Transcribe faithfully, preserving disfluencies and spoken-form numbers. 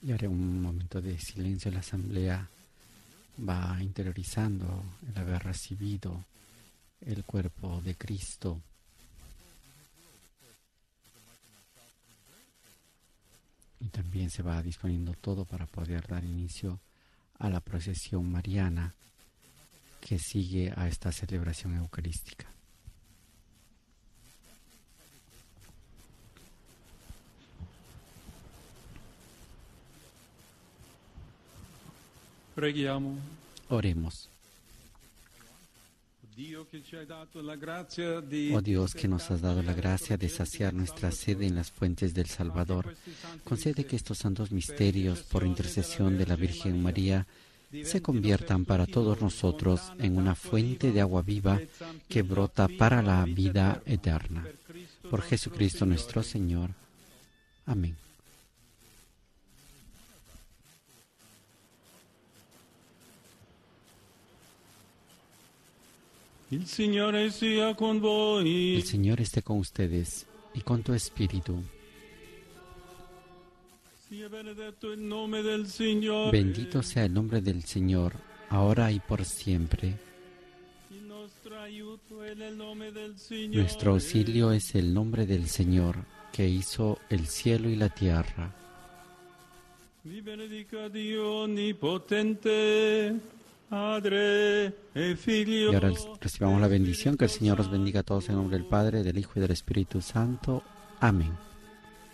Y haré un momento de silencio. La asamblea va interiorizando el haber recibido el cuerpo de Cristo. Y también se va disponiendo todo para poder dar inicio a la procesión mariana que sigue a esta celebración eucarística. Preghiamo. Oremos. Oh Dios, que nos has dado la gracia de saciar nuestra sed en las fuentes del Salvador, concede que estos santos misterios, por intercesión de la Virgen María, se conviertan para todos nosotros en una fuente de agua viva que brota para la vida eterna. Por Jesucristo nuestro Señor. Amén. Il Signore sia con voi. El Señor esté con ustedes y con tu espíritu. Sia benedetto il nome del Signore. Bendito sea el nombre del Señor, ahora y por siempre. Il nostro aiuto è nel nome del Signore. Nuestro auxilio es el nombre del Señor, que hizo el cielo y la tierra. Vi benedica Dio onnipotente, Padre e Figlio. Y ahora recibamos la bendición, que el Señor los bendiga a todos en nombre del Padre, del Hijo y del Espíritu Santo. Amén.